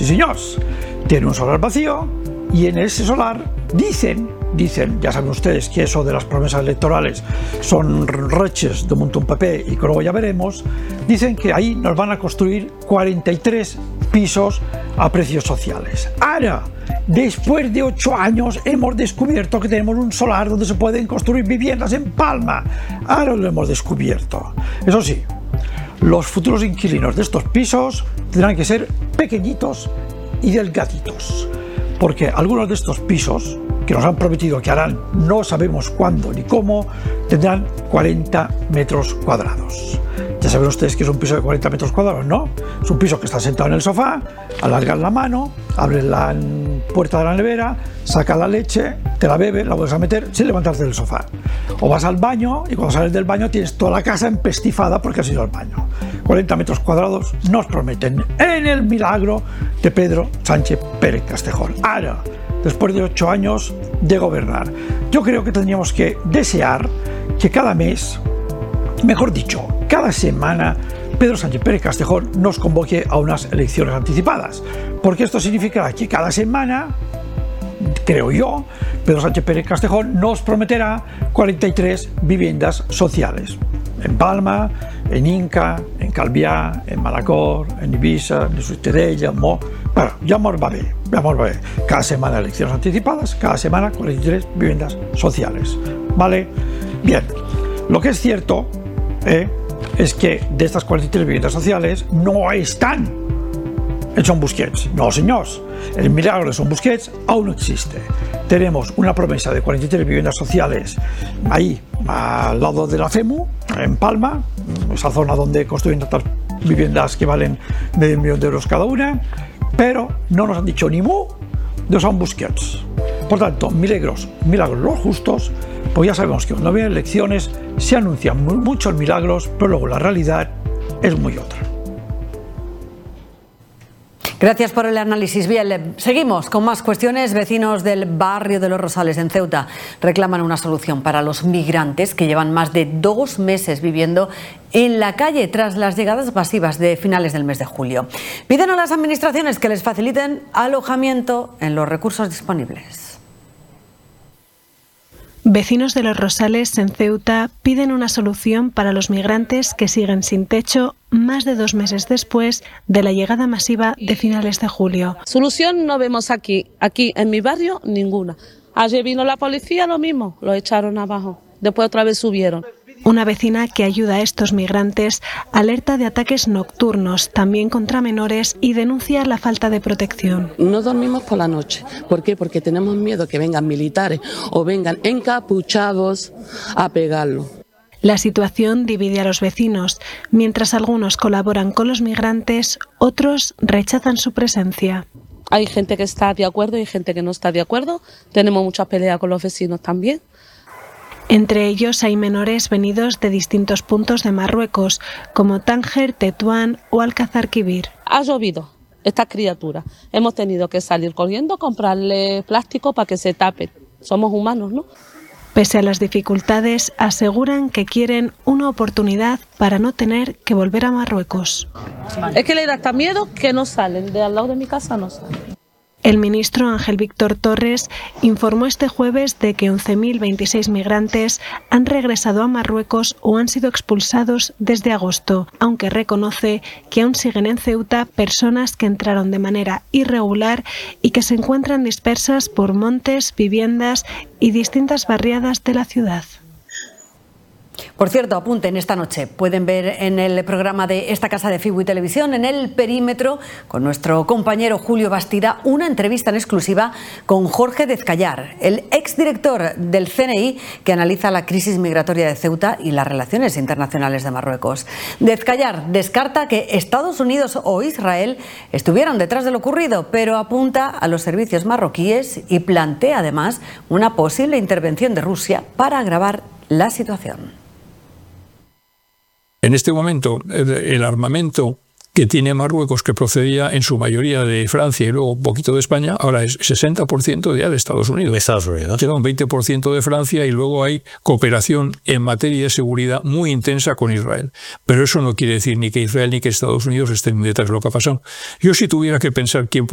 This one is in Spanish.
Sí, señores. Tiene un solar vacío y en ese solar dicen, ya saben ustedes que eso de las promesas electorales son reches de un papel y que luego ya veremos, dicen que ahí nos van a construir 43 pisos a precios sociales. Ahora, después de 8 años hemos descubierto que tenemos un solar donde se pueden construir viviendas en Palma. Ahora lo hemos descubierto. Eso sí, los futuros inquilinos de estos pisos tendrán que ser pequeñitos y delgaditos, porque algunos de estos pisos que nos han prometido que harán, no sabemos cuándo ni cómo, tendrán 40 metros cuadrados. Ya saben ustedes que es un piso de 40 metros cuadrados, ¿no? Es un piso que está sentado en el sofá, alargas la mano, abres la puerta de la nevera, sacas la leche, te la bebes, la vuelves a meter sin levantarte del sofá. O vas al baño y cuando sales del baño tienes toda la casa empestifada porque has ido al baño. 40 metros cuadrados nos prometen en el milagro de Pedro Sánchez Pérez Castejón. Ahora, después de 8 años de gobernar, yo creo que tendríamos que desear que cada mes, mejor dicho, cada semana, Pedro Sánchez Pérez Castejón nos convoque a unas elecciones anticipadas, porque esto significará que cada semana, creo yo, Pedro Sánchez Pérez Castejón nos prometerá 43 viviendas sociales. En Palma, en Inca, en Calviá, en Manacor, en Ibiza, en Ciutadella, bueno, ya vamos a ver. Cada semana elecciones anticipadas, cada semana 43 viviendas sociales. ¿Vale? Bien, lo que es cierto es que de estas 43 viviendas sociales no están en Son Busquets. No, señores. El milagro de Son Busquets aún no existe. Tenemos una promesa de 43 viviendas sociales ahí, al lado de la FEMU, en Palma, esa zona donde construyen tantas viviendas que valen medio millón de euros cada una, pero no nos han dicho ni mu de Son Busquets. Por tanto, milagros los justos, pues ya sabemos que cuando vienen elecciones se anuncian muchos milagros, pero luego la realidad es muy otra. Gracias por el análisis. Bien, seguimos con más cuestiones. Vecinos del barrio de Los Rosales, en Ceuta, reclaman una solución para los migrantes que llevan más de 2 meses viviendo en la calle tras las llegadas masivas de finales del mes de julio. Piden a las administraciones que les faciliten alojamiento en los recursos disponibles. Vecinos de Los Rosales, en Ceuta, piden una solución para los migrantes que siguen sin techo más de 2 meses después de la llegada masiva de finales de julio. Solución no vemos aquí en mi barrio ninguna. Ayer vino la policía, lo mismo, lo echaron abajo, después otra vez subieron. Una vecina que ayuda a estos migrantes alerta de ataques nocturnos, también contra menores, y denuncia la falta de protección. No dormimos por la noche. ¿Por qué? Porque tenemos miedo que vengan militares o vengan encapuchados a pegarlo. La situación divide a los vecinos. Mientras algunos colaboran con los migrantes, otros rechazan su presencia. Hay gente que está de acuerdo y hay gente que no está de acuerdo. Tenemos mucha pelea con los vecinos también. Entre ellos hay menores venidos de distintos puntos de Marruecos, como Tánger, Tetuán o Alcázar Quibir. Ha llovido esta criatura. Hemos tenido que salir corriendo a comprarle plástico para que se tape. Somos humanos, ¿no? Pese a las dificultades, aseguran que quieren una oportunidad para no tener que volver a Marruecos. Es que le da hasta miedo que no salen. De al lado de mi casa no salen. El ministro Ángel Víctor Torres informó este jueves de que 11.026 migrantes han regresado a Marruecos o han sido expulsados desde agosto, aunque reconoce que aún siguen en Ceuta personas que entraron de manera irregular y que se encuentran dispersas por montes, viviendas y distintas barriadas de la ciudad. Por cierto, apunten, esta noche pueden ver en el programa de esta casa de FIBU y Televisión, en El Perímetro, con nuestro compañero Julio Bastida, una entrevista en exclusiva con Jorge Dezcayar, el exdirector del CNI que analiza la crisis migratoria de Ceuta y las relaciones internacionales de Marruecos. Dezcayar descarta que Estados Unidos o Israel estuvieran detrás de lo ocurrido, pero apunta a los servicios marroquíes y plantea además una posible intervención de Rusia para agravar la situación. En este momento, el armamento que tiene Marruecos, que procedía en su mayoría de Francia y luego un poquito de España, ahora es 60% ya de Estados Unidos. De Estados Unidos. Queda un 20% de Francia y luego hay cooperación en materia de seguridad muy intensa con Israel. Pero eso no quiere decir ni que Israel ni que Estados Unidos estén detrás de lo que ha pasado. Yo si tuviera que pensar quién